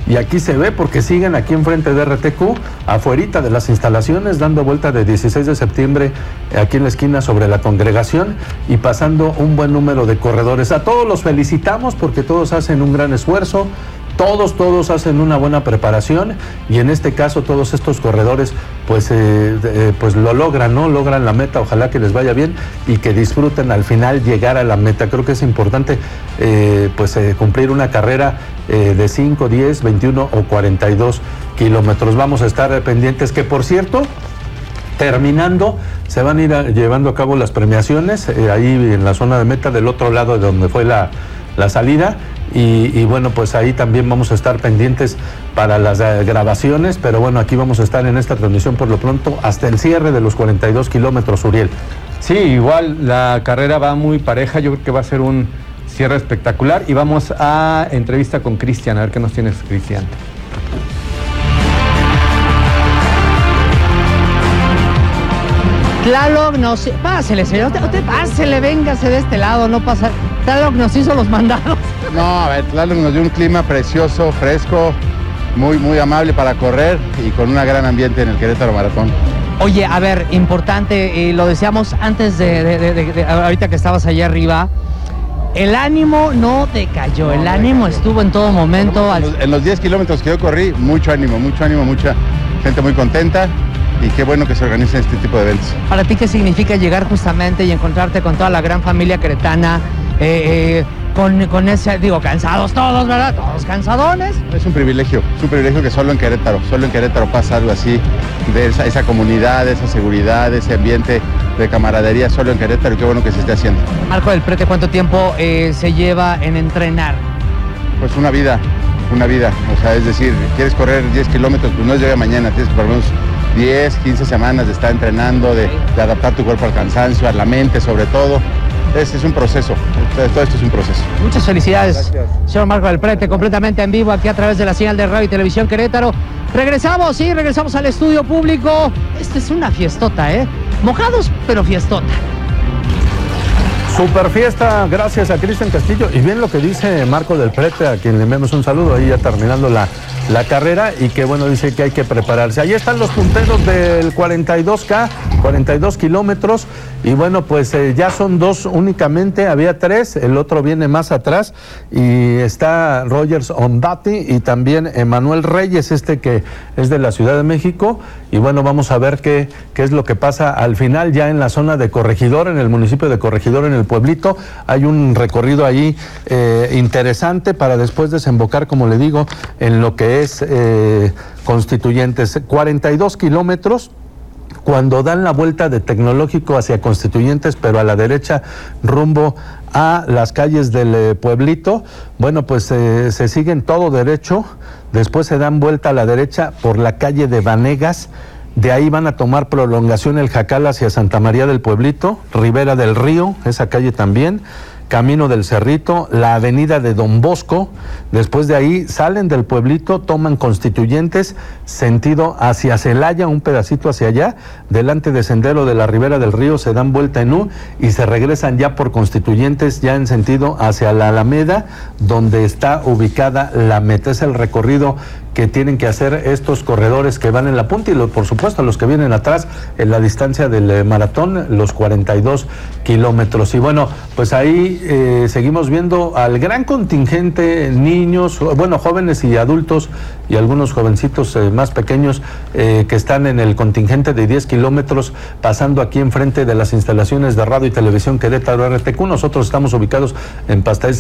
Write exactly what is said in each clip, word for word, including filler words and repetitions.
y aquí se ve porque siguen aquí enfrente de R T Q, afuerita de las instalaciones, dando vuelta de dieciséis de septiembre, aquí en la esquina sobre la Congregación, y pasando un buen número de corredores. A todos los felicitamos porque todos hacen un gran esfuerzo. Todos, todos hacen una buena preparación, y en este caso todos estos corredores pues, eh, eh, pues lo logran, ¿no? Logran la meta, ojalá que les vaya bien y que disfruten al final llegar a la meta. Creo que es importante eh, pues eh, cumplir una carrera eh, de cinco, diez, veintiuno o cuarenta y dos kilómetros. Vamos a estar pendientes, que por cierto, terminando, se van a ir a, llevando a cabo las premiaciones, eh, ahí en la zona de meta, del otro lado de donde fue la, la salida. Y, y bueno, pues ahí también vamos a estar pendientes para las eh, grabaciones, pero bueno, aquí vamos a estar en esta transmisión por lo pronto hasta el cierre de los cuarenta y dos kilómetros, Uriel. Sí, igual la carrera va muy pareja, yo creo que va a ser un cierre espectacular, y vamos a entrevista con Cristian, a ver qué nos tienes, Cristian. Tlaloc nos... Pásele, señor, usted, usted pásele, véngase de este lado, no pasa... Tlaloc nos hizo los mandados. No, a ver, Tlaloc nos dio un clima precioso, fresco, muy, muy amable para correr y con un gran ambiente en el Querétaro Maratón. Oye, a ver, importante, y lo decíamos antes de, de, de, de, de ahorita que estabas allá arriba, el ánimo no decayó, el ánimo estuvo en todo momento. En los, en los diez kilómetros que yo corrí, mucho ánimo, mucho ánimo, mucha gente muy contenta. Y qué bueno que se organicen este tipo de eventos. ¿Para ti qué significa llegar justamente y encontrarte con toda la gran familia queretana, eh, eh, con, con ese, digo, cansados todos, ¿verdad? Todos cansadones. Es un privilegio, es un privilegio que solo en Querétaro, solo en Querétaro pasa algo así, de esa, esa comunidad, esa seguridad, ese ambiente de camaradería, solo en Querétaro, y qué bueno que se esté haciendo. Marco del Prete, ¿cuánto tiempo eh, se lleva en entrenar? Pues una vida, una vida, o sea, es decir, quieres correr diez kilómetros, pues no es de hoy a mañana, tienes que por lo menos diez, quince semanas de estar entrenando, de, de adaptar tu cuerpo al cansancio, a la mente sobre todo. Este es un proceso, todo esto es un proceso. Muchas felicidades, gracias, señor Marco del Prete, completamente en vivo aquí a través de la señal de Radio y Televisión Querétaro. Regresamos, sí, regresamos al estudio público. Esta es una fiestota, ¿eh? Mojados, pero fiestota. Super fiesta, gracias a Cristian Castillo. Y bien lo que dice Marco del Prete, a quien le enviamos un saludo, ahí ya terminando la, la carrera, y que bueno, dice que hay que prepararse. Ahí están los punteros del cuarenta y dos K, cuarenta y dos kilómetros, y bueno, pues eh, ya son dos únicamente, había tres, el otro viene más atrás, y está Rogers Ondati y también Emanuel Reyes, este que es de la Ciudad de México, y bueno, vamos a ver qué, qué es lo que pasa al final, ya en la zona de Corregidor, en el municipio de Corregidor, en el pueblito. Hay un recorrido ahí eh, interesante para después desembocar, como le digo, en lo que es eh, Constituyentes. cuarenta y dos kilómetros. Cuando dan la vuelta de Tecnológico hacia Constituyentes, pero a la derecha rumbo a las calles del eh, pueblito, bueno, pues eh, se siguen todo derecho, después se dan vuelta a la derecha por la calle de Vanegas. De ahí van a tomar prolongación el Jacal hacia Santa María del Pueblito, Ribera del Río, esa calle también, Camino del Cerrito, la avenida de Don Bosco. Después de ahí salen del pueblito, toman Constituyentes, sentido hacia Celaya, un pedacito hacia allá, delante de Sendero de la Ribera del Río, se dan vuelta en U y se regresan ya por Constituyentes, ya en sentido hacia la Alameda, donde está ubicada la meta. Es el recorrido que tienen que hacer estos corredores que van en la punta, y lo, por supuesto los que vienen atrás en la distancia del eh, maratón, los cuarenta y dos kilómetros. Y bueno, pues ahí eh, seguimos viendo al gran contingente, niños, bueno, jóvenes y adultos, y algunos jovencitos eh, más pequeños eh, que están en el contingente de diez kilómetros, pasando aquí enfrente de las instalaciones de Radio y Televisión Querétaro R T Q. Nosotros estamos ubicados en Pastar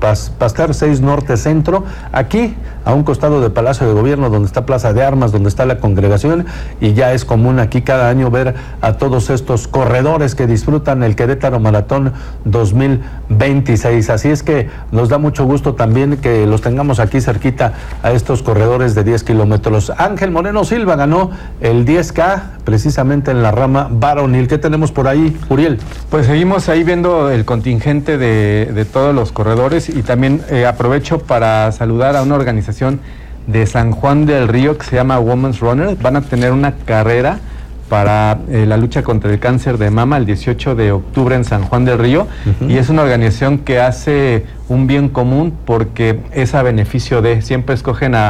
seis Norte Centro, aquí a un costado de Palacio de Gobierno, donde está Plaza de Armas, donde está la Congregación, y ya es común aquí cada año ver a todos estos corredores que disfrutan el Querétaro Maratón dos mil veintiséis. Así es que nos da mucho gusto también que los tengamos aquí cerquita a estos corredores de diez kilómetros. Ángel Moreno Silva ganó el diez K precisamente en la rama varonil. ¿Qué tenemos por ahí, Uriel? Pues seguimos ahí viendo el contingente de, de todos los corredores, y también eh, aprovecho para saludar a una organización de San Juan del Río que se llama Women's Runner. Van a tener una carrera para eh, la lucha contra el cáncer de mama el dieciocho de octubre en San Juan del Río, uh-huh. Y es una organización que hace un bien común porque es a beneficio de, siempre escogen a